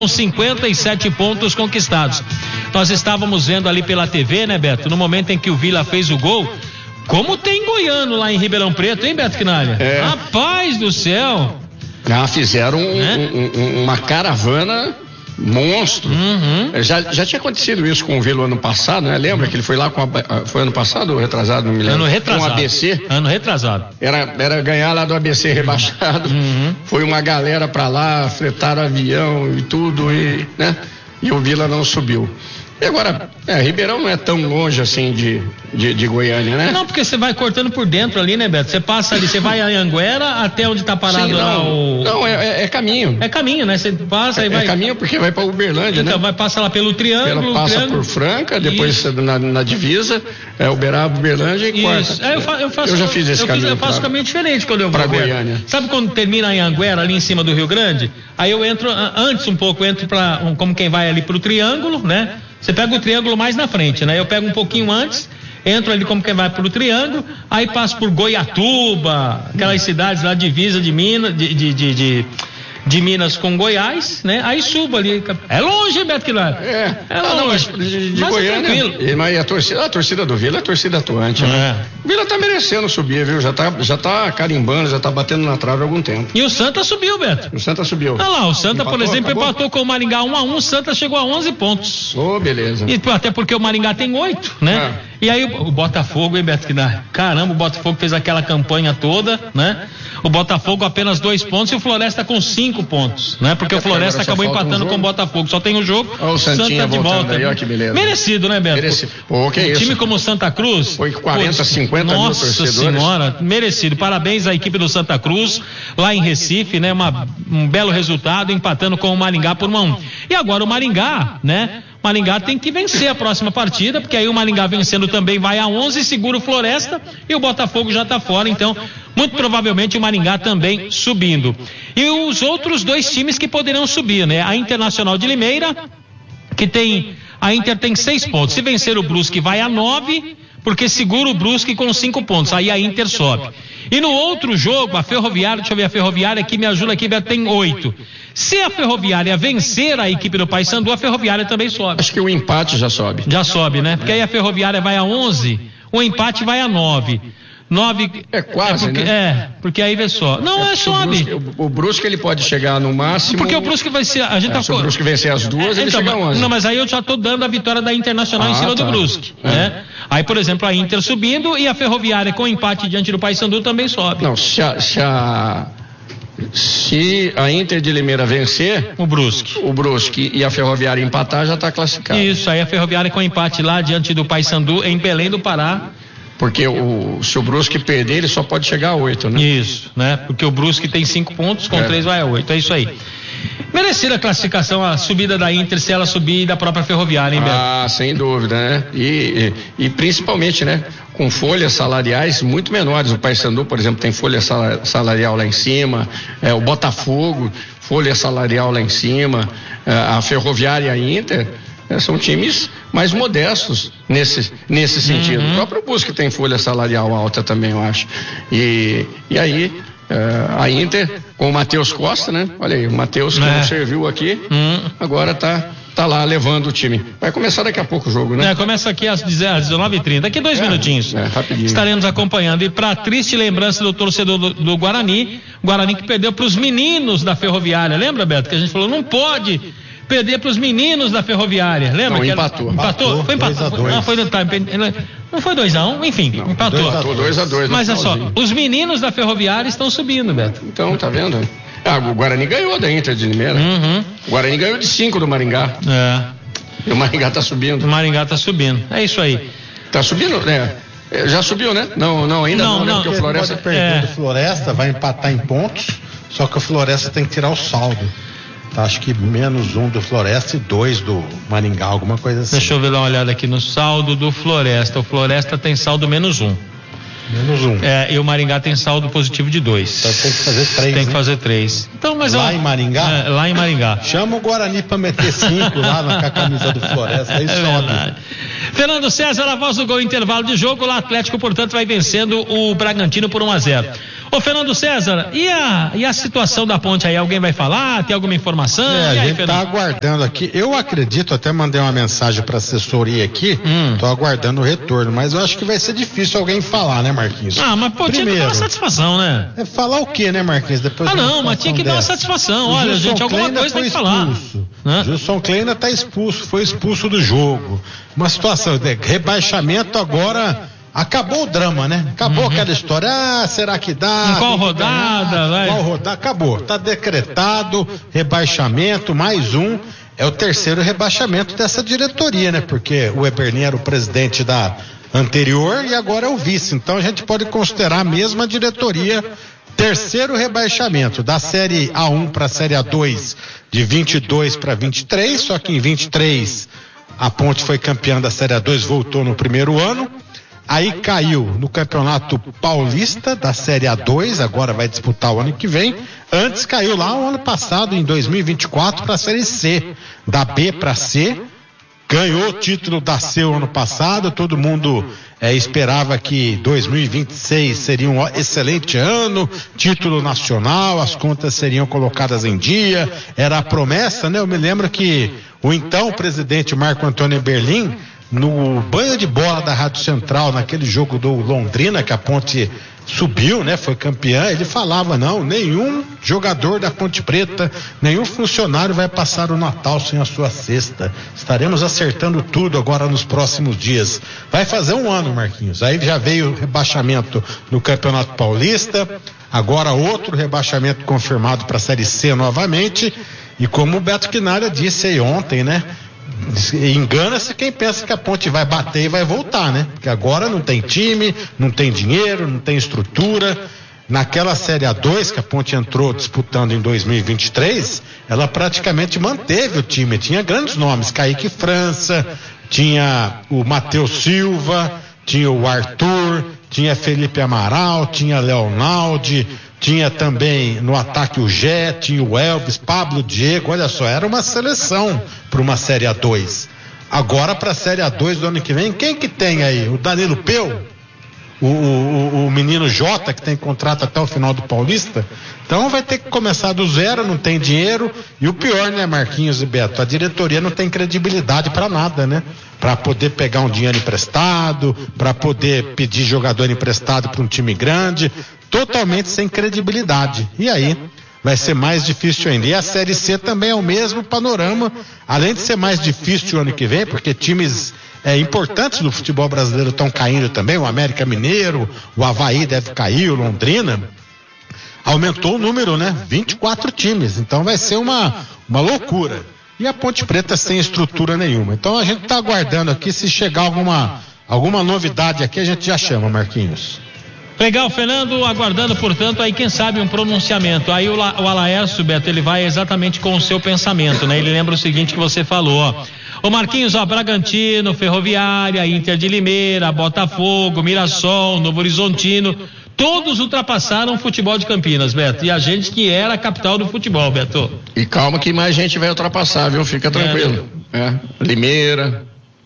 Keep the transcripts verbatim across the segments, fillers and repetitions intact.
cinquenta e sete pontos conquistados. Nós estávamos vendo ali pela T V, né, Beto? No momento em que o Vila fez o gol, como tem goiano lá em Ribeirão Preto, hein, Beto Quinalha? É. Rapaz do céu! Ah, fizeram um, É? um, um, uma caravana monstro. Uhum. Já, já tinha acontecido isso com o Vila ano passado, né? Lembra que ele foi lá com a, foi ano passado ou retrasado, não me lembro? Ano retrasado. Com o A B C. Ano retrasado. Era, era ganhar lá do A B C rebaixado. Uhum. Foi uma galera pra lá, fretaram avião e tudo, e, né? E o Vila não subiu. E agora, é, Ribeirão não é tão longe assim de, de, de Goiânia, né? Não, porque você vai cortando por dentro ali, né, Beto? Você passa ali, você vai a Anhanguera até onde tá parado Sim, lá não, o... não, é, é caminho. É caminho, né? Você passa e É, vai... é caminho porque vai pra Uberlândia, Então, né? vai passar lá pelo triângulo... Ela passa triângulo. por Franca, depois na, na divisa, é Uberaba, Uberlândia e Isso. corta. É, eu, fa, eu, faço, eu já fiz esse eu caminho. Fiz, eu faço pra, caminho diferente quando eu vou pra Beto. Goiânia. Sabe quando termina em Anhanguera, ali em cima do Rio Grande? Aí eu entro, antes um pouco, eu entro pra, um, como quem vai ali pro triângulo, né? Você pega o triângulo mais na frente, né? Eu pego um pouquinho antes, entro ali como quem vai pro triângulo, aí passo por Goiatuba, aquelas cidades lá divisa de Minas, de, de, de, de, de Minas com Goiás, né? Aí subo ali. É longe, Beto Quinalha. É, É ah, não, mas longe. de, de Mas é Goiânia. tranquilo. E, mas a torcida, a torcida do Vila é a torcida atuante, né? É. O Vila tá merecendo subir, viu? Já tá, já tá carimbando, já tá batendo na trave há algum tempo. E o Santa subiu, Beto. O Santa subiu. Olha lá, o Santa, Empatou, por exemplo, acabou? empatou com o Maringá um a um, o Santa chegou a onze pontos. Ô, oh, beleza. E, até porque o Maringá tem oito, né? É. E aí o, o Botafogo, hein, Beto? Que dá. Caramba, o Botafogo fez aquela campanha toda, né? O Botafogo apenas dois pontos e o Floresta com cinco pontos, né? Porque É, o Floresta agora só acabou falta um empatando jogo. com o Botafogo. Só tem um jogo. Olha o Santinha Santa de voltando volta. aí, ó, que beleza. Merecido, né, Beto? Merecido. Pô, que um isso. time como o Santa Cruz. Foi quarenta, pô, cinquenta mil nossa torcedores. Senhora, merecido. Parabéns à equipe do Santa Cruz, lá em Recife, né? Uma, um belo resultado, empatando com o Maringá por um a um. E agora o Maringá, né? Maringá tem que vencer a próxima partida, porque aí o Maringá vencendo também vai a onze, segura o Floresta e o Botafogo já está fora, então muito provavelmente o Maringá também subindo. E os outros dois times que poderão subir, né? A Internacional de Limeira, que tem, a Inter tem seis pontos, se vencer o Brusque vai a nove, porque segura o Brusque com cinco pontos, aí a Inter sobe. E no outro jogo, a Ferroviária, deixa eu ver a Ferroviária aqui, me ajuda aqui, tem oito. Se a Ferroviária vencer a equipe do Paysandu, a Ferroviária também sobe. Acho que o empate já sobe. Já sobe, né? Porque aí a Ferroviária vai a onze, o empate vai a nove. nove É quase, é porque, né? É, porque aí vê só. Não, é, O sobe. Brusque, o, o Brusque ele pode chegar no máximo. Porque o Brusque vai ser. A gente É, tá se o Brusque vencer as duas, ele então, chega a onze. Não, mas aí eu já tô dando a vitória da Internacional Ah, em cima tá. do Brusque, É. né? Aí, por exemplo, a Inter subindo e a Ferroviária com empate diante do Paysandu também sobe. Não, se a, se a, se a Inter de Limeira vencer, O Brusque. o Brusque e a Ferroviária empatar, já está classificado. Isso, aí a Ferroviária com empate lá diante do Paysandu em Belém do Pará. Porque o, se o Brusque perder, ele só pode chegar a oito, né? Isso, né? Porque o Brusque tem cinco pontos, com É. três vai a oito. É isso aí. Merecida a classificação, a subida da Inter, se ela subir, e da própria Ferroviária, hein, Beto? Ah, sem dúvida, né? E, e, e principalmente, né? Com folhas salariais muito menores. O Paysandu, por exemplo, tem folha sala- salarial lá em cima, é, o Botafogo, folha salarial lá em cima, é, a Ferroviária e a Inter. É, são times mais modestos nesse, nesse sentido. Uhum. O próprio Brusque tem folha salarial alta também, eu acho. E, e aí, é, a Inter, com o Matheus Costa, né? Olha aí, o Matheus que É. não serviu aqui, Hum. agora tá, tá lá levando o time. Vai começar daqui a pouco o jogo, né? É, começa aqui às dezenove e trinta, daqui dois É, minutinhos. é, rapidinho. Estaremos acompanhando. E para triste lembrança do torcedor do, do Guarani, Guarani que perdeu para os meninos da Ferroviária. Lembra, Beto? Que a gente falou, não pode perder para os meninos da Ferroviária. Lembra? Não, que ela- empatou. Empatou? Foi empatado. dois a dois. Não, foi no time. Não foi dois a um, enfim, empatou. Empatou dois a dois. Mas olha só, os meninos da Ferroviária estão subindo, Beto. Então, tá vendo? Ah, o Guarani ganhou da Inter de Limeira. Uhum. O Guarani ganhou de cinco do Maringá. É, E o Maringá tá subindo. o Maringá tá subindo. É isso aí. Tá subindo, né? É, já subiu, né? Não, não, ainda Não, não, né? não. Porque o Porque Floresta. pode perder É. do Floresta, vai empatar em pontos, só que o Floresta tem que tirar o saldo. Tá, acho que menos um do Floresta e dois do Maringá, alguma coisa assim. Deixa eu ver, dar uma olhada aqui no saldo do Floresta. O Floresta tem saldo menos um. Menos um. É, e o Maringá tem saldo positivo de dois. Então tem que fazer três. Tem que né? fazer três. Então, mas Lá ó, em Maringá? É, lá em Maringá. Chama o Guarani pra meter cinco lá na, com a camisa do Floresta, aí É sobe. verdade. Fernando César, a voz do gol, intervalo de jogo. O Atlético, portanto, vai vencendo o Bragantino por um a zero. Ô Fernando César, e a, e a situação da ponte aí? Alguém vai falar? Tem alguma informação? É, aí, a gente Fernando? tá aguardando aqui. Eu acredito, até mandei uma mensagem pra assessoria aqui, hum. tô aguardando o retorno, mas eu acho que vai ser difícil alguém falar, né, Marquinhos? Ah, mas pô, Primeiro, tinha que dar uma satisfação, né? É falar o quê, né, Marquinhos? Depois ah, não, mas tinha que dessa. dar uma satisfação. O Olha, Gilson gente, alguma Kleina coisa tem que falar. Né? Gilson Kleina tá expulso, foi expulso do jogo. Uma situação de rebaixamento agora. Acabou o drama, né? Acabou uhum. aquela história, ah, será que dá? Em qual rodada? Vai. Qual rodada? Acabou, tá decretado, rebaixamento, mais um, é o terceiro rebaixamento dessa diretoria, né? Porque o Eberlin era o presidente da anterior e agora é o vice, então a gente pode considerar a mesma diretoria, terceiro rebaixamento, da série A um para a série A dois, de vinte e dois para vinte e três, só que em vinte e três a Ponte foi campeã da série A dois, voltou no primeiro ano. Aí caiu no Campeonato Paulista da Série A dois, agora vai disputar o ano que vem. Antes caiu lá o ano passado, em dois mil e vinte e quatro, para a Série C, da B para C. Ganhou o título da C o ano passado, todo mundo é, esperava que dois mil e vinte e seis seria um excelente ano, título nacional, as contas seriam colocadas em dia, era a promessa, né? Eu me lembro que o então presidente Marco Antônio Eberlin, no banho de bola da Rádio Central, naquele jogo do Londrina, que a Ponte subiu, né, foi campeã, ele falava, não, nenhum jogador da Ponte Preta, nenhum funcionário vai passar o Natal sem a sua cesta, estaremos acertando tudo agora nos próximos dias. Vai fazer um ano, Marquinhos, aí já veio o rebaixamento no Campeonato Paulista, agora outro rebaixamento confirmado para a Série C novamente, e como o Beto Quinalha disse aí ontem, né, engana-se quem pensa que a Ponte vai bater e vai voltar, né? Porque agora não tem time, não tem dinheiro, não tem estrutura. Naquela Série A dois que a Ponte entrou disputando em dois mil e vinte e três, ela praticamente manteve o time. Tinha grandes nomes, Kaique França, tinha o Matheus Silva, tinha o Arthur, tinha Felipe Amaral, tinha Leonaldi, tinha também no ataque o Gé, tinha o Elvis, Pablo Diego, olha só, era uma seleção para uma Série A dois. Agora para a Série A dois do ano que vem, quem que tem aí? O Danilo Peu? O, o, o menino Jota, que tem contrato até o final do Paulista? Então vai ter que começar do zero, não tem dinheiro, e o pior, né, Marquinhos e Beto, a diretoria não tem credibilidade para nada, né? Para poder pegar um dinheiro emprestado, para poder pedir jogador emprestado para um time grande, totalmente sem credibilidade. E aí vai ser mais difícil ainda. E a Série C também é o mesmo panorama, além de ser mais difícil o ano que vem, porque times é, importantes do futebol brasileiro estão caindo também, o América Mineiro, o Avaí deve cair, o Londrina. Aumentou o número, né? vinte e quatro times, então vai ser uma, uma loucura. E a Ponte Preta sem estrutura nenhuma. Então a gente está aguardando aqui, se chegar alguma, alguma novidade aqui, a gente já chama, Marquinhos. Legal, Fernando, aguardando, portanto, aí quem sabe um pronunciamento. Aí o, La, o Alaércio, Beto, ele vai exatamente com o seu pensamento, né? Ele lembra o seguinte que você falou, ó. Ô Marquinhos, ó, Bragantino, Ferroviária, Inter de Limeira, Botafogo, Mirassol, Novo Horizontino, todos ultrapassaram o futebol de Campinas, Beto. E a gente que era a capital do futebol, Beto. E calma que mais gente vai ultrapassar, viu? Fica tranquilo. É, né? é. Limeira.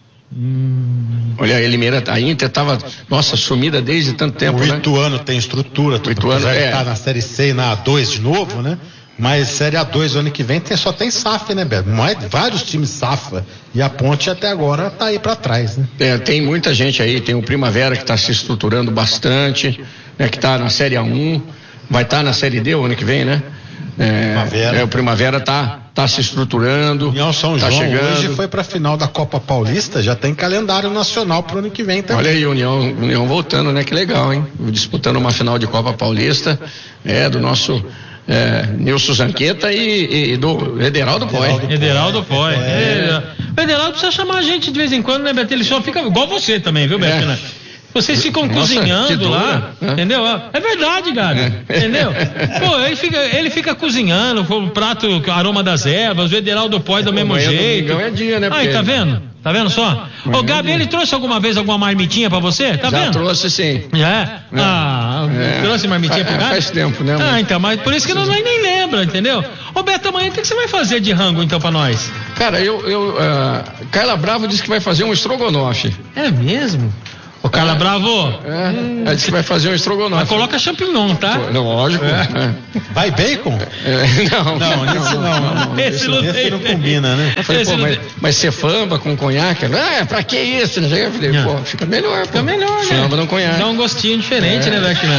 Hum. Olha aí, Limeira, a Inter estava, nossa, sumida desde tanto tempo, o né? O Ituano tem estrutura, o Ituano é. tá na Série C e na A dois de novo, né? Mas Série A dois ano que vem tem, só tem S A F, né, Beto? Mais, vários times S A F. E a Ponte até agora tá aí para trás, né? É, tem muita gente aí, tem o Primavera que está se estruturando bastante, né? Que está na Série A um, vai estar tá na Série D o ano que vem, né? É, Primavera. É, o Primavera tá, tá se estruturando. União São tá João chegando. Hoje foi pra final da Copa Paulista, já tem calendário nacional pro ano que vem também. Olha aí, União, União voltando, né? Que legal, hein? Disputando uma final de Copa Paulista, é, do nosso é, Nilson Zanqueta e, e do Ederaldo Poi. Ederaldo Poi. É. É. O Ederaldo precisa chamar a gente de vez em quando, né, Beto? Ele só fica igual você também, viu, Beto? É. Né? Vocês ficam Nossa, cozinhando lá, é. entendeu? É verdade, cara, é. entendeu? Pô, ele fica, ele fica cozinhando, o prato, aroma das ervas, o Ederaldo Poi do mesmo jeito. É dia, né? Aí, tá vendo? Tá vendo só? Ô, Gabi, ele trouxe alguma vez alguma marmitinha pra você? Tá Já vendo? trouxe, sim. Já é? é. Ah, é. trouxe marmitinha pro Gabi? Faz tempo, né? Ah, então, mas por isso que nós nem lembra, entendeu? Ô, Beto, amanhã o que você vai fazer de rango, então, pra nós? Cara, eu, eu uh, Carla Bravo disse que vai fazer um estrogonofe. É mesmo? Ô, Carla é, Bravo. É, hum, ela disse que vai fazer um estrogonofe. Mas coloca champignon, tá? Não, lógico. É. É. Vai bacon? É, não, não, esse não. não, não esse, esse, não, esse não combina, né? Eu falei, esse pô, mas, mas cefamba com conhaque? Ah, pra que isso? Eu falei, pô, fica melhor. Fica melhor, né? Famba no conhaque. Dá um gostinho diferente, é. né, Beckman?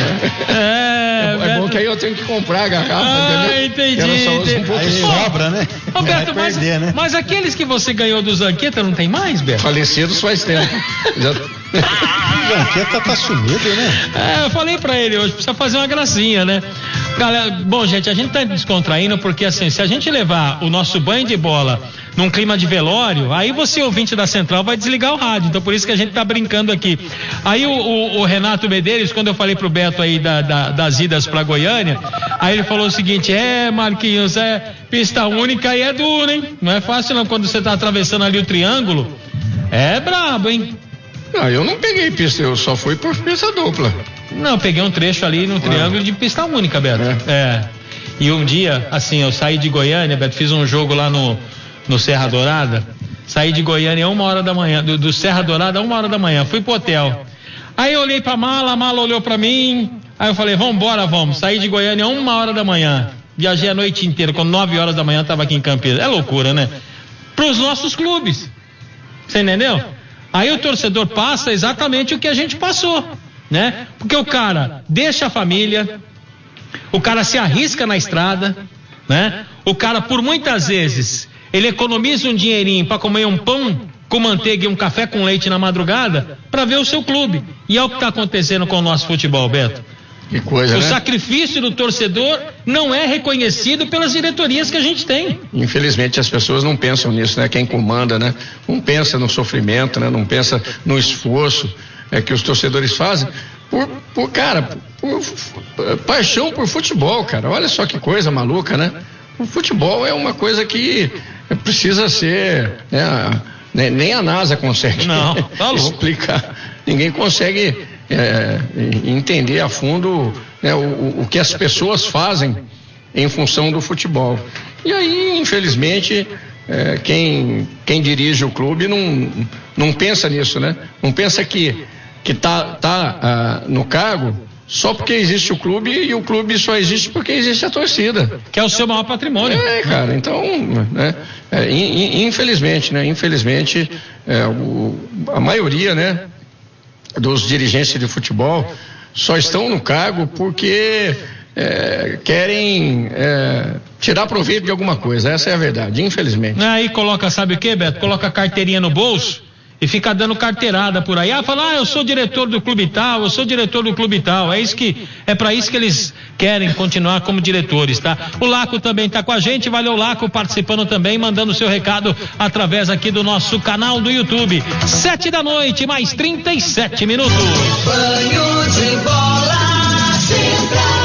É, é, é bom que aí eu tenho que comprar a garrafa. Ah, entendi. Eu só uso um pouco aí sobra, né? Roberto, mas, perder, né? mas aqueles que você ganhou do Zanqueta não tem mais, Beto? Falecidos faz tempo. Já... O Zanqueta tá sumido, né? É, eu falei pra ele hoje, precisa fazer uma gracinha, né? Galera, bom, gente, a gente tá descontraindo porque, assim, se a gente levar o nosso banho de bola num clima de velório, aí você, ouvinte da Central, vai desligar o rádio. Então, por isso que a gente tá brincando aqui. Aí o, o, o Renato Medeiros, quando eu falei pro Beto aí da, da, das idas pra Goiânia, aí ele falou o seguinte: é, Marquinhos, é pista única e é duro, hein? Não é fácil não, quando você tá atravessando ali o triângulo. É brabo, hein? Não, eu não peguei pista, eu só fui por pista dupla. Não, eu peguei um trecho ali no triângulo ah. de pista única, Beto. É. é. E um dia, assim, eu saí de Goiânia, Beto, fiz um jogo lá no, no Serra Dourada. Saí de Goiânia a uma hora da manhã, do, do Serra Dourada a uma hora da manhã. Fui pro hotel. Aí eu olhei pra mala, a mala olhou pra mim. Aí eu falei, vambora, vamos. Saí de Goiânia a uma hora da manhã. Viajei a noite inteira, quando nove horas da manhã tava aqui em Campinas. É loucura, né? Pros nossos clubes. Você entendeu? Aí o torcedor passa exatamente o que a gente passou, né? Porque o cara deixa a família, o cara se arrisca na estrada, né? O cara, por muitas vezes, ele economiza um dinheirinho para comer um pão com manteiga e um café com leite na madrugada para ver o seu clube. E é o que está acontecendo com o nosso futebol, Beto. Que coisa, o né? sacrifício do torcedor não é reconhecido pelas diretorias que a gente tem. Infelizmente as pessoas não pensam nisso, né? Quem comanda, né? Não pensa no sofrimento, né? Não pensa no esforço é, que os torcedores fazem por, por cara, por, por paixão por futebol, cara. Olha só que coisa maluca, né? O futebol é uma coisa que precisa ser, né? Nem a NASA consegue não, tá explicar. Ninguém consegue é, entender a fundo, né, o, o que as pessoas fazem em função do futebol. E aí, infelizmente, é, quem, quem dirige o clube não, não pensa nisso, né? Não pensa que que tá, tá ah, no cargo só porque existe o clube, e o clube só existe porque existe a torcida. Que é o seu maior patrimônio. É, cara, então, né, é, infelizmente, né, infelizmente, é, o, a maioria, né, dos dirigentes de futebol só estão no cargo porque é, querem é, tirar proveito de alguma coisa, essa é a verdade, infelizmente. Aí coloca, sabe o que, Beto? Coloca a carteirinha no bolso e fica dando carteirada por aí. Ah, fala, ah, eu sou diretor do clube tal, eu sou diretor do clube tal. É isso que, é para isso que eles querem continuar como diretores, tá? O Laco também tá com a gente, valeu Laco, participando também, mandando o seu recado através aqui do nosso canal do YouTube. Sete da noite, mais trinta e sete minutos. Banho de bola central.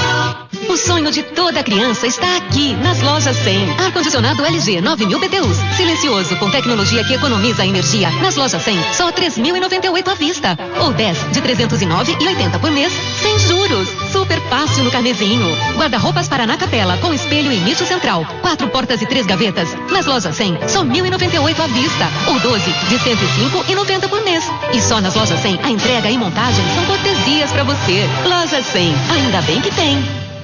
O sonho de toda criança está aqui, nas lojas cem. Ar-condicionado L G nove mil B T Us, silencioso, com tecnologia que economiza energia. Nas lojas cem, só três mil e noventa e oito à vista. Ou dez de trezentos e nove e oitenta por mês, sem juros. Super fácil no carnezinho. Guarda-roupas Paraná Capela, com espelho e nicho central. Quatro portas e três gavetas. Nas lojas cem, só mil e noventa e oito à vista. Ou doze de cento e cinco e noventa por mês. E só nas lojas cem, a entrega e montagem são cortesias para você. Loja cem, ainda bem que tem.